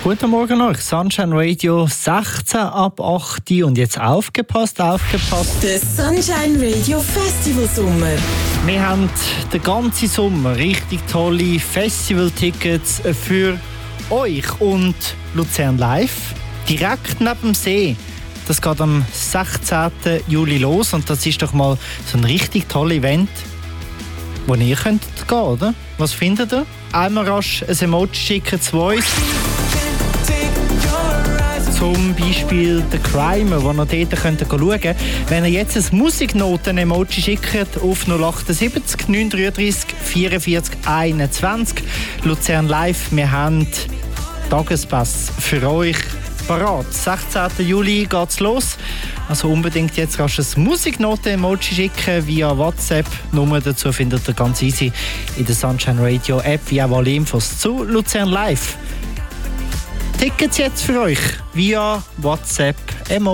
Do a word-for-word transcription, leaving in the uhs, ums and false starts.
Guten Morgen euch, Sunshine Radio sechzehn ab acht und jetzt aufgepasst, aufgepasst. Der Sunshine Radio Festival Sommer. Wir haben den ganzen Sommer richtig tolle Festivaltickets für euch und Luzern Live. Direkt neben dem See. Das geht am sechzehnten Juli los und das ist doch mal so ein richtig tolles Event, wo ihr könnt gehen, oder? Was findet ihr? Einmal rasch ein Emoji schicken zu uns. Zum Beispiel der Crimer, wo ihr dort könnt schauen könnt. Wenn ihr jetzt ein Musiknoten-Emoji schickt auf null achtundsiebzig neun dreiunddreißig vierundvierzig einundzwanzig. Luzern Live, wir haben Tagespass für euch parat. sechzehnten Juli geht's los. Also unbedingt jetzt rasch ein Musiknoten-Emoji schicken via WhatsApp. Nummer dazu findet ihr ganz easy in der Sunshine Radio App, wie auch alle Infos zu Luzern Live. Tickets jetzt für euch via WhatsApp Emoji.